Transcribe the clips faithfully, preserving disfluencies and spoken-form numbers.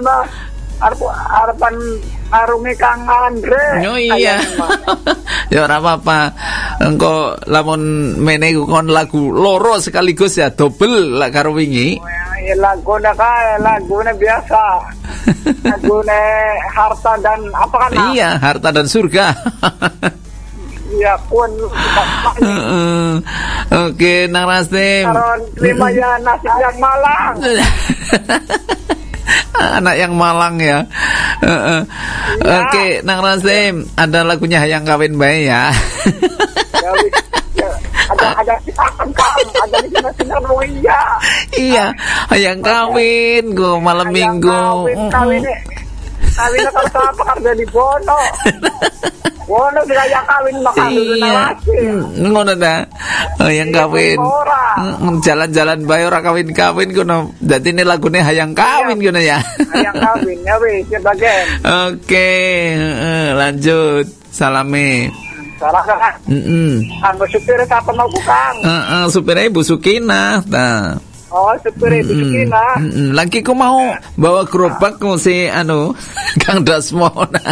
mah arep arepan arunge Kang Andre. Oh iya. Ya ora apa-apa. Engko lamun meneku kon lagu loro sekaligus ya double lah karo wingi. Oh, ya laguna kae, laguna biasa. Laguna harta dan apa kan? Iya, harta dan surga. Iya, kun. Oke, Nang Rastim. Karon lima ya nasib yang malang. Anak yang Malang ya. Uh, uh. Ya. Oke, Nang Rastim, ada lagunya Hayang Kawin Bae ya. Ya, ya. Ada ada kita kan, ada di sana sinar iya. Iya, Hayang Kawin go malam hayang Minggu. Kawin, kawin nih. Kawin kalau apa kerja di Bono. Bono di hayang kawin maka dulu lagi. Ngono ta. Hayang Kawin. Jalan-jalan bae ora kawin-kawin kono. Dadi ne lagune Hayang Kawin kono ya. Hayang Kawin ya wis sebagian. Oke, uh, lanjut. Salame. Salah kan? Heeh. Anggo supir apa mau bukan? Heeh, supirnya Ibu Sukina. Nah. Oh, supir Ibu Sukina. Heeh, lagi ku mau bawa gerobak ku si anu Kang Dasmona.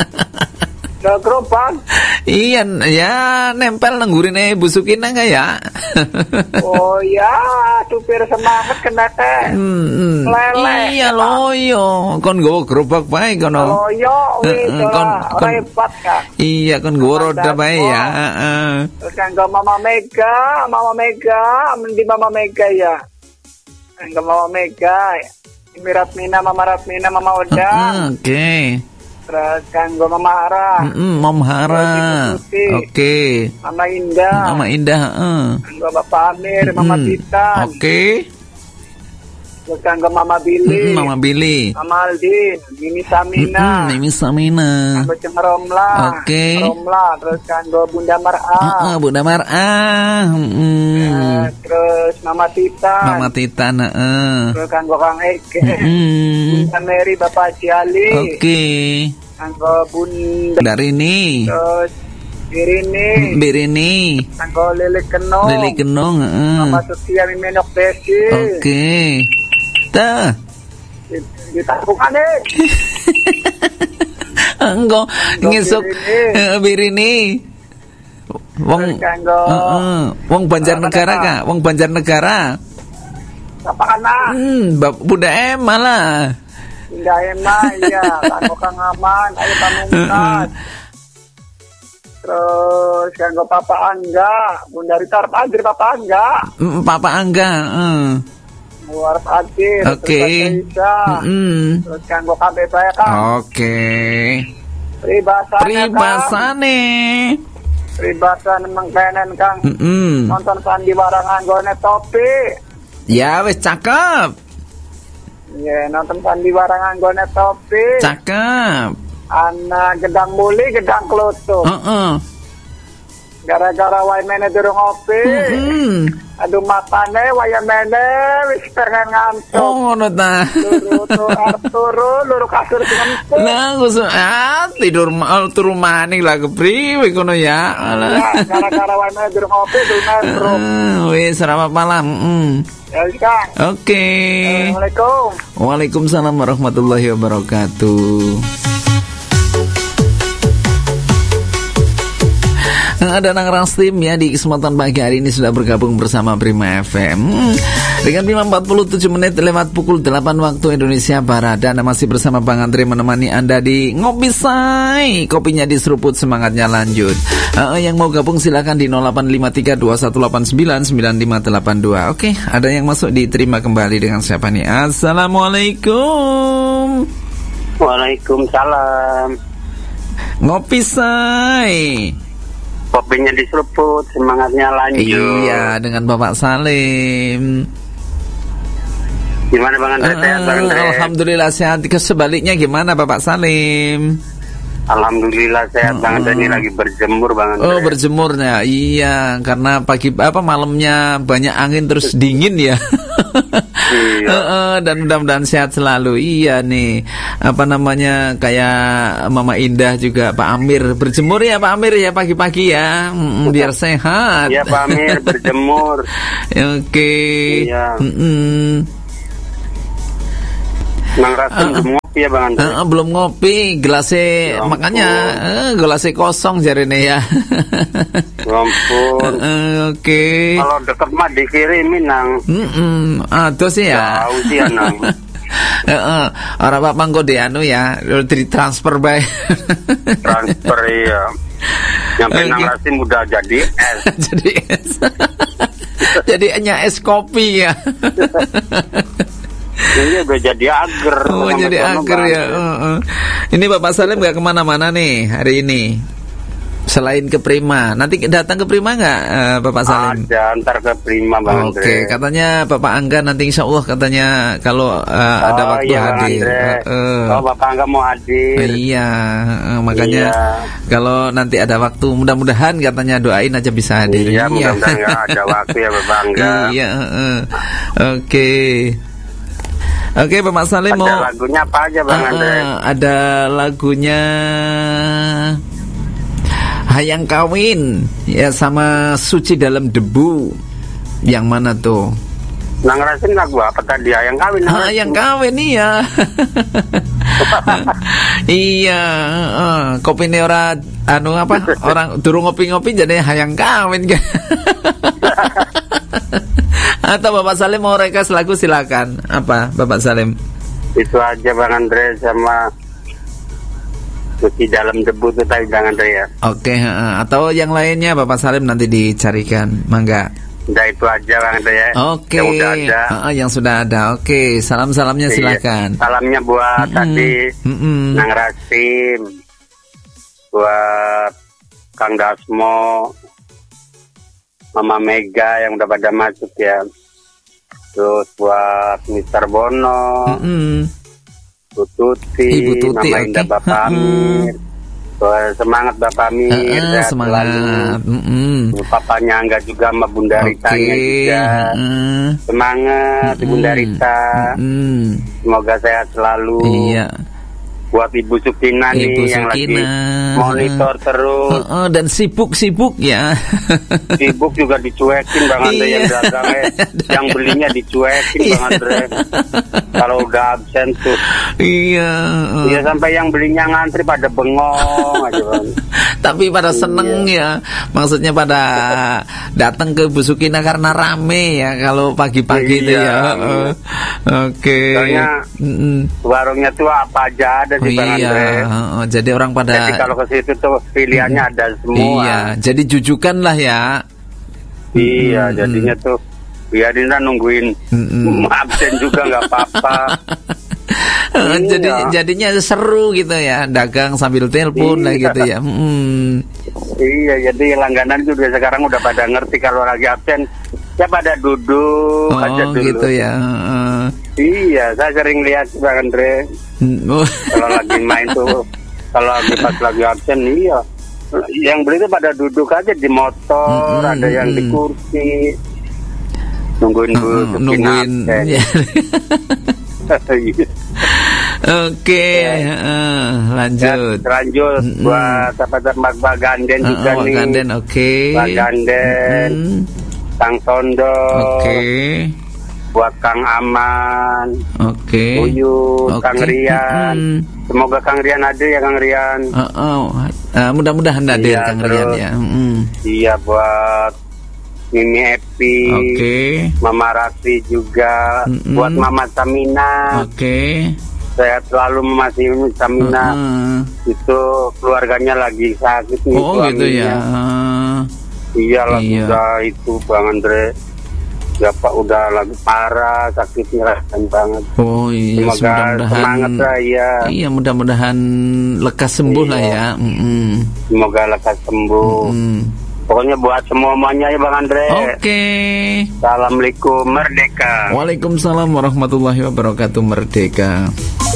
Nah, gerobak. Iya, ya nempel nang gurine Ibu Sukina enggak ya? Oh ya, supir semangat kena teh. Hmm, Lele. Iya loyo, kon nggawa gerobak bae kono. Loyo wis kon, kon, repot kan. Iya, kon nggawa roda bae ya, heeh. Terus kan Mama Mega, Mama Mega, di Mama Mega ya. Kan Mama Mega. Mirat Mina, Mama Ratmina, Mama Oda. Oke. Okay. Terus kan gue Mama Hara. Mm-mm, Mama Hara. Oke. Okay. Mama Indah. Mama Indah, heeh. Uh. Gue Bapak Amir, Mama mm. Titan. Oke. Okay. Terus kan gue Mama Billy. Mm, Mama Billy. Mama Aldin, Mimi Samina. Mm-mm, Mimi Samina. Kan gue Ceng Romla. Oke. Okay. Romla, terus kan gue Bunda Mar'a. Uh-uh, Bunda Mar'a. Mm. Uh, terus Mama Titan. Mama Titan, heeh. Uh. Terus kan gue Kang Eke. Mm. Bunda Mary, Bapak Ciali. Oke. Okay. Kan gue Bunda. Dari ini. Terus Birini. Birini. Kan gue Lili Kenong. Lili Kenong, heeh. Uh. Mama Sutia Mimenok Desi. Oke. Okay. Tah. Ditakukan nih. Engko ngesuk Birini. Wong heeh, wong Banjarnegara Kak, wong Banjarnegara. Apa kana? Hmm, Bunda Emma lah. Bunda Emma iya, kanggo Kang Aman, ayo pamungkas. Terus kanggo Papa Angga, Bunda Rita arep hadir Papa Angga. Papa Angga, heeh. Arep hadir. Oke. Heeh. Terus kanggo kabeh saya Kang. Oke. Pribasane. Pribasane. Pribasane mengkenen Kang. Heeh. Nonton sandiwara nganggone topi. Ya wis cakep. Iya, nonton sandiwara nganggone topi. Cakep. Ana gedang muli, gedang kluthuk. Heeh. Gara-gara wae mene durung ngopi. Heeh. Aduh matane wae mene wis pengen ngantuk. Oh, ngono ta. Turu turu turu luru kasur ngantuk. Lah, aku ah, tidur mal turu maning lah kepriwe kono ya. Alah, gara-gara wae mene durung ngopi durung. Wis selamat malam. Heeh. Ya wis Kang. Oke. Assalamualaikum. Waalaikumsalam warahmatullahi wabarakatuh. Ada Nang Rastim ya di kesempatan pagi hari ini sudah bergabung bersama Prima F M dengan lima empat puluh tujuh menit lewat pukul delapan waktu Indonesia Barat. Dan masih bersama Bang Andre menemani Anda di Ngopi Say. Kopinya diseruput, semangatnya lanjut. uh, Yang mau gabung silakan di nol delapan lima tiga dua satu delapan sembilan sembilan lima delapan dua. Oke, ada yang masuk, diterima kembali dengan siapa nih? Assalamualaikum. Waalaikumsalam. Ngopi Say. Kopinya diseruput, semangatnya lanjut. Iya, dengan Bapak Salim. Gimana Bang Andre? Uh, sehat Bang Andre? Alhamdulillah sehat. Sebaliknya gimana Bapak Salim? Alhamdulillah sehat uh, Bang Andre, ini lagi berjemur Bang Andre. Oh, berjemurnya. Iya, karena pagi apa malamnya banyak angin terus dingin ya. Iya. uh, uh, dan mudah-mudahan sehat selalu. Iya nih, apa namanya, kayak Mama Indah juga, Pak Amir berjemur ya Pak Amir ya pagi-pagi ya, mm, biar sehat. Iya Pak Amir berjemur. Oke. Okay. Iya. Mm-mm. Bang Rasim belum ngopi ya Bang Andre? Uh, belum ngopi, gelasnya Ya makanya uh, gelasnya kosong jarine ya. Ya ampun. Uh, Oke. Okay. Kalau deket mah dikirimin nang. Mm Aduh sih ya. Jauh sih ya nang. uh, Orang bapak kok di anu ya, di transfer bae. Transfer iya. Nyampe Okay. Nang Rasim udah jadi es. Jadi es. Jadi hanya es kopi ya. Ini udah jadi ager. Oh, sama jadi sono, ager Bang. ya. Uh, uh. Ini Bapak Salim nggak kemana-mana nih hari ini. Selain ke Prima, nanti datang ke Prima nggak uh, Bapak Salim? Ada, ntar ke Prima Bang Oke, Andre. katanya Bapak Angga nanti insya Allah katanya kalau uh, ada Oh, waktu iya, Bang hadir. Andre. Uh, uh. Oh, Bapak Angga mau hadir. Iya, uh, makanya Iya. kalau nanti ada waktu, mudah-mudahan katanya doain aja bisa hadir. Iya, mudah-mudahan nggak ada waktu ya Bapak Angga. Iya, uh, uh. Oke. Oke, Bapak Salim mau Ada lagunya apa aja Bang uh, Andre? uh, ada lagunya Hayang Kawin ya sama Suci Dalam Debu. Yang mana tuh? Nang Rasim lagu apa tadi? Hayang Kawin. Ah, yang kawin iya. Iya, uh, kopi ini ora anu apa? Orang durung ngopi-ngopi jadi hayang kawin kan. Atau Bapak Salim mau request lagu silakan. Apa Bapak Salim? Itu aja Bang Andre sama Suci Dalam Debu itu tadi Bang Andre ya. Oke, uh, atau yang lainnya Bapak Salim nanti dicarikan. Mangga. Udah itu aja Bang Andre ya. Oke. Yang udah ada. Uh, yang sudah ada. Oke, salam-salamnya Iya. silakan. Salamnya buat Mm-mm. tadi Mm-mm. Nang Rasim, buat Kang Dasmo, Mama Mega yang udah pada masuk ya. Terus buat Mister Bono, Mm-mm. Bu Tuti, Ibu Tuti, Mama oke. Indah Bapak Mm-mm. Amir. Terus semangat Bapak Amir, Uh, uh, sehat semangat. selalu. Mm-mm. Papanya Angga juga sama Bunda Oke. Ritanya juga. Uh, Semangat mm-mm. Bunda Rita. Mm-mm. Semoga sehat selalu. Iya. Buat Ibu Sukina nih Ibu yang lagi Sukina. monitor terus. Uh, uh, dan sibuk-sibuk ya. Sibuk juga dicuekin Bang Andre Iya. yang dagangnya, yang belinya dicuekin Bang Andre. Kalau udah absen tuh, Iya. uh. ya sampai yang belinya ngantri pada bengong aja Bang. Tapi pada seneng ya. Maksudnya pada datang ke Bu Sukina karena rame ya kalau pagi-pagi itu Iya. ya. Uh, Oke. Soalnya Mm-mm. Warungnya tuh apa aja ada Oh, di Bang iya. Andre. uh, jadi orang pada Jadi kalau ke situ tuh pilihannya ada semua. Iya, jadi jujukan lah ya. Iya, Mm-mm. jadinya tuh biarin lah nungguin Mm-mm. absen juga nggak apa-apa. Uh, Iya. Jadi jadinya seru gitu ya, dagang sambil telepon lah Iya. gitu ya. Mm. Iya, jadi langganan juga sekarang udah pada ngerti kalau lagi absen, ya pada duduk Oh aja dulu. gitu ya. Uh, Iya, saya sering lihat Bang Andre oh. kalau lagi main tuh, kalau lagi pas lagi absen, iya. Yang beli tuh pada duduk aja di motor, Mm-mm, ada yang di mm-mm. kursi, nungguin Bu Uh, Sukina nungguin. absen. Ya. Iya. Oke, Ya. uh, Ya, lanjut. lanjut Mm-mm. buat apa Mbak Mbak Ganden Uh, juga uh, nih. Ganden, oke. Mbak Ganden, Mm, Kang Tondo, Oke, buat Kang Aman, oke. Uyut, Oke. Kang Rian. Mm-mm. Semoga Kang Rian ada ya Kang Rian. Uh, uh, uh, mudah-mudahan hadir Iya, Kang terus. Rian ya. Mm. Iya buat Mimi Epi, Oke, Mama Ratri juga, Mm-mm. buat Mama Samina. oke. Sehat selalu Mama Samina. Uh, Itu keluarganya lagi sakit nih. oh gitu suaminya. ya. Uh, Iya lagi Iya. udah itu Bang Andre. Ya Pak udah lagi parah sakitnya rasain banget. oh iya, Semoga mudah-mudahan. semangat lah ya. Iya, mudah-mudahan lekas sembuh lah Iya. ya. Mm-mm. Semoga lekas sembuh. Mm. Pokoknya buat semuanya ya Bang Andre. Oke. Assalamualaikum, merdeka. Waalaikumsalam warahmatullahi wabarakatuh. Merdeka.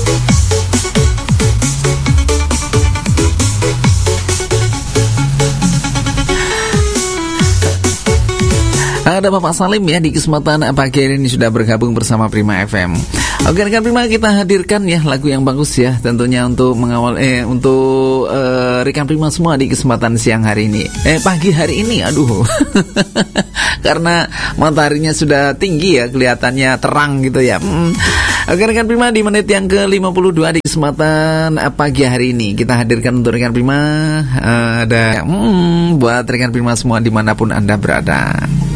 Ada Bapak Salim ya di kesempatan pagi hari ini sudah bergabung bersama Prima F M. Oke, rekan Prima, kita hadirkan ya lagu yang bagus ya, tentunya untuk mengawal eh untuk eh, uh, rekan Prima semua di kesempatan siang hari ini. Eh pagi hari ini, aduh. Karena mataharinya sudah tinggi ya, kelihatannya terang gitu ya. Hmm. Oke rekan Prima, di menit yang ke lima puluh dua di kesempatan uh, pagi hari ini kita hadirkan untuk rekan Prima uh, ada hmm, buat rekan Prima semua dimanapun Anda berada.